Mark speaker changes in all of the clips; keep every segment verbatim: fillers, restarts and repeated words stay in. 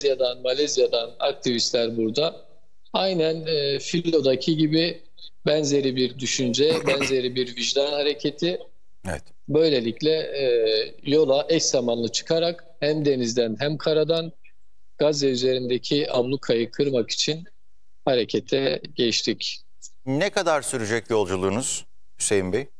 Speaker 1: Endonezya'dan, Malezya'dan aktivistler burada. Aynen e, Filo'daki gibi benzeri bir düşünce, benzeri bir vicdan hareketi.
Speaker 2: Evet.
Speaker 1: Böylelikle e, yola eş zamanlı çıkarak hem denizden hem karadan Gazze üzerindeki ablukayı kırmak için harekete geçtik.
Speaker 2: Ne kadar sürecek yolculuğunuz Hüseyin Bey?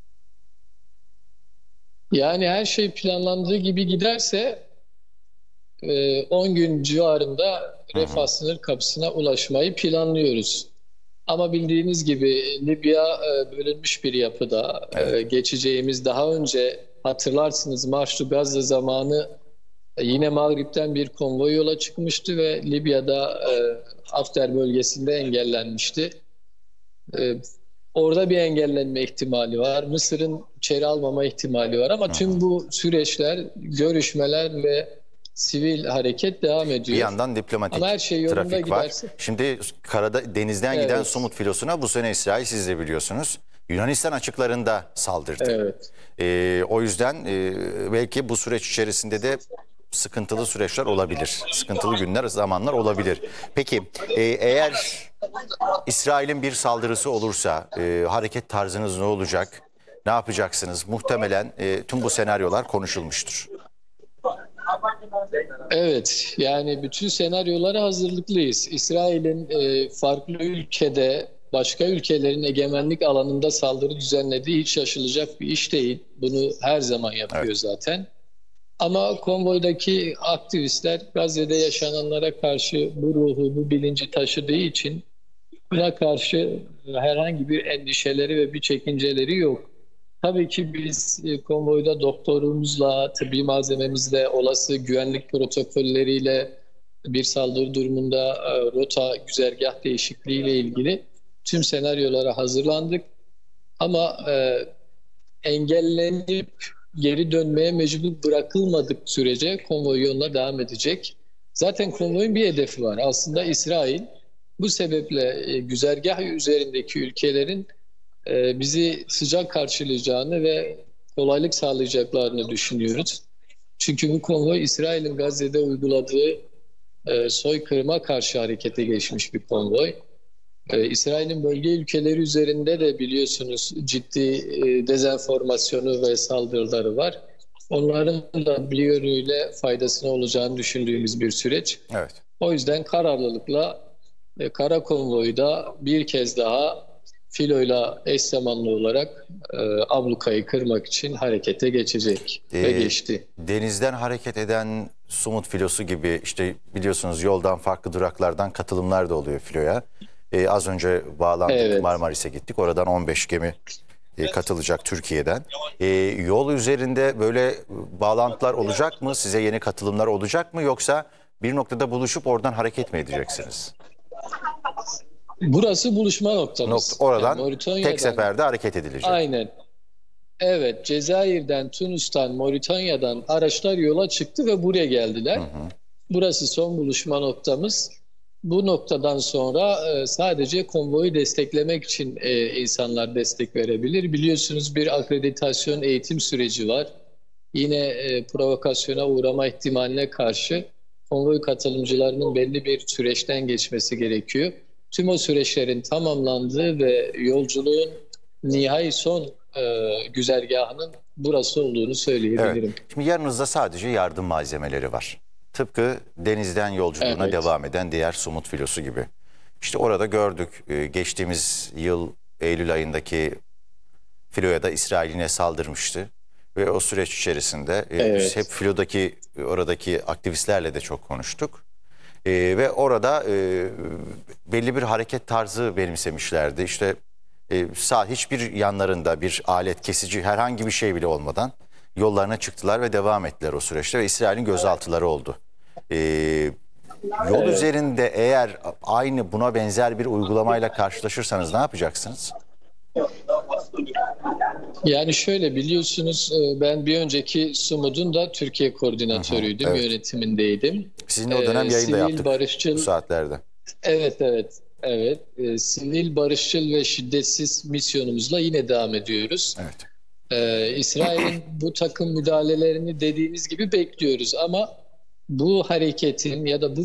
Speaker 1: Yani her şey planlandığı gibi giderse e, on gün civarında
Speaker 2: Hı hı.
Speaker 1: Refah sınır kapısına ulaşmayı planlıyoruz. Ama bildiğiniz gibi Libya e, bölünmüş bir yapıda.
Speaker 2: Evet.
Speaker 1: E, geçeceğimiz daha önce hatırlarsınız Marşlı Gazze zamanı e, yine Mağrip'ten bir konvoy yola çıkmıştı ve Libya'da e, Hafter bölgesinde engellenmişti. E, orada bir engellenme ihtimali var. Mısır'ın içeri almama ihtimali var ama
Speaker 2: Hı hı.
Speaker 1: tüm bu süreçler, görüşmeler ve sivil hareket devam
Speaker 2: Bir
Speaker 1: ediyor.
Speaker 2: yandan diplomatik
Speaker 1: Ama her şey yolunda
Speaker 2: trafik var.
Speaker 1: giderse.
Speaker 2: Şimdi karada denizden giden
Speaker 1: Evet.
Speaker 2: Sumut filosuna bu sene İsrail, siz de biliyorsunuz, Yunanistan açıklarında saldırdı.
Speaker 1: Evet.
Speaker 2: Ee, o yüzden e, belki bu süreç içerisinde de sıkıntılı süreçler olabilir. Sıkıntılı günler, zamanlar olabilir. Peki e, eğer İsrail'in bir saldırısı olursa e, hareket tarzınız ne olacak? Ne yapacaksınız? Muhtemelen e, tüm bu senaryolar konuşulmuştur.
Speaker 1: Evet, yani bütün senaryolara hazırlıklıyız. İsrail'in e, farklı ülkede, başka ülkelerin egemenlik alanında saldırı düzenlediği hiç şaşılacak bir iş değil. Bunu her zaman yapıyor
Speaker 2: Evet.
Speaker 1: zaten. Ama konvoydaki aktivistler Gazze'de yaşananlara karşı bu ruhu, bu bilinci taşıdığı için buna karşı herhangi bir endişeleri ve bir çekinceleri yok. Tabii ki biz e, konvoyda doktorumuzla, tıbbi malzememizle, olası güvenlik protokolleriyle bir saldırı durumunda e, rota, güzergah değişikliğiyle ilgili tüm senaryolara hazırlandık. Ama e, engellenip geri dönmeye mecbur bırakılmadık sürece konvoy yoluna devam edecek. Zaten konvoyun bir hedefi var. Aslında İsrail bu sebeple e, güzergah üzerindeki ülkelerin e, bizi sıcak karşılayacağını ve kolaylık sağlayacaklarını düşünüyoruz. Çünkü bu konvoy İsrail'in Gazze'de uyguladığı e, soykırıma karşı harekete geçmiş bir konvoy. E, İsrail'in bölge ülkeleri üzerinde de biliyorsunuz ciddi e, dezenformasyonu ve saldırıları var. Onların da bir yönüyle faydasına olacağını düşündüğümüz bir süreç.
Speaker 2: Evet.
Speaker 1: O yüzden kararlılıkla e, kara konvoyu da bir kez daha filoyla eş zamanlı olarak e, ablukayı kırmak için harekete geçecek
Speaker 2: Ee,
Speaker 1: ve geçti.
Speaker 2: denizden hareket eden Sumut filosu gibi, işte biliyorsunuz yoldan farklı duraklardan katılımlar da oluyor filoya. Ee, az önce bağlandık,
Speaker 1: Evet.
Speaker 2: Marmaris'e gittik. Oradan on beş gemi e, katılacak Türkiye'den. Ee, yol üzerinde böyle bağlantılar olacak mı? Size yeni katılımlar olacak mı? Yoksa bir noktada buluşup oradan hareket mi edeceksiniz?
Speaker 1: Burası buluşma noktamız.
Speaker 2: Nokta, oradan
Speaker 1: Yani Moritanya'dan,
Speaker 2: tek seferde hareket edilecek.
Speaker 1: aynen. Evet, Cezayir'den, Tunus'tan, Moritanya'dan araçlar yola çıktı ve buraya geldiler.
Speaker 2: Hı hı.
Speaker 1: Burası son buluşma noktamız. Bu noktadan sonra e, sadece konvoyu desteklemek için e, insanlar destek verebilir. Biliyorsunuz bir akreditasyon eğitim süreci var. Yine e, provokasyona uğrama ihtimaline karşı konvoy katılımcılarının belli bir süreçten geçmesi gerekiyor. Tüm o süreçlerin tamamlandığı ve yolculuğun nihai son e, güzergahının burası olduğunu söyleyebilirim.
Speaker 2: Evet. Şimdi yanınızda sadece yardım malzemeleri var. Tıpkı denizden yolculuğuna
Speaker 1: Evet.
Speaker 2: devam eden diğer Sumut filosu gibi. İşte orada gördük, e, geçtiğimiz yıl Eylül ayındaki filoya da İsrail yine saldırmıştı. Ve o süreç içerisinde e,
Speaker 1: Evet.
Speaker 2: biz hep filodaki, oradaki aktivistlerle de çok konuştuk. E, ve orada e, belli bir hareket tarzı benimsemişlerdi. İşte e, sağ hiçbir yanlarında bir alet kesici, herhangi bir şey bile olmadan yollarına çıktılar ve devam ettiler o süreçte ve İsrail'in gözaltıları oldu. E, yol
Speaker 1: Evet.
Speaker 2: üzerinde eğer aynı buna benzer bir uygulamayla karşılaşırsanız ne yapacaksınız?
Speaker 1: Yani şöyle biliyorsunuz e, ben bir önceki SUMUD'un da Türkiye koordinatörüydüm,
Speaker 2: Hı hı, evet.
Speaker 1: yönetimindeydim.
Speaker 2: Sizinle o dönem
Speaker 1: E,
Speaker 2: yayın da
Speaker 1: sivil
Speaker 2: yaptık
Speaker 1: barışçıl,
Speaker 2: bu saatlerde.
Speaker 1: evet evet evet, E, sivil barışçıl ve şiddetsiz misyonumuzla yine devam ediyoruz.
Speaker 2: Evet.
Speaker 1: E, İsrail'in bu takım müdahalelerini dediğiniz gibi bekliyoruz ama bu hareketin ya da bu